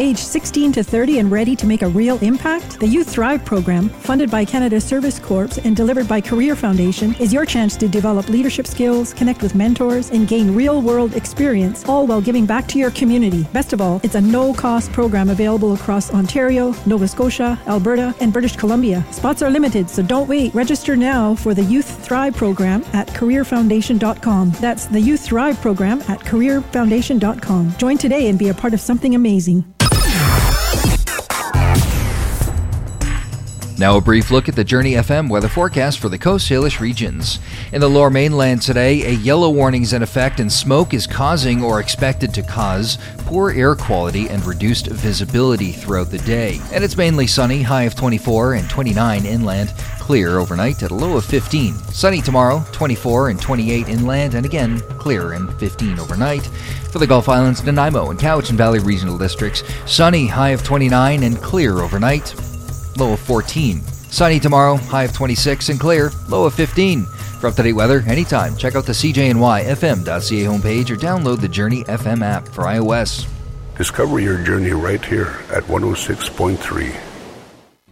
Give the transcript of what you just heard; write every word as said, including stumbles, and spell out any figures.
age sixteen to thirty and ready to make a real impact? The Youth Thrive program, funded by Canada Service Corps and delivered by Career Foundation, is your chance to develop leadership skills, connect with mentors, and gain real-world experience, all while giving back to your community. Best of all, it's a no-cost program available across Ontario, Nova Scotia, Alberta, and British Columbia. Spots are limited, so don't wait. Register now for the Youth Thrive program at career foundation dot com. That's the Youth Thrive program at career foundation dot com. Join today and be a part of something amazing. Now a brief look at the Journey F M weather forecast for the Coast Salish regions. In the Lower Mainland today, a yellow warning is in effect and smoke is causing or expected to cause poor air quality and reduced visibility throughout the day. And it's mainly sunny, high of twenty-four and twenty-nine inland, clear overnight at a low of fifteen. Sunny tomorrow, twenty-four and twenty-eight inland, and again clear and fifteen overnight. For the Gulf Islands, Nanaimo and Cowichan Valley regional districts, sunny, high of twenty-nine and clear overnight. Low of fourteen. Sunny tomorrow, high of twenty-six and clear, low of fifteen. For up-to-date weather, anytime, check out the C J N Y F M dot C A homepage or download the Journey F M app for iOS. Discover your journey right here at one oh six point three